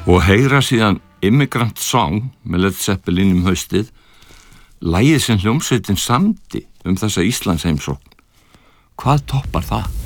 Og heyra síðan Immigrant Song með Led Zeppelin haustið, lagið sem hljómsveitin samdi þessa Íslands heimsókn. Hvað toppar það?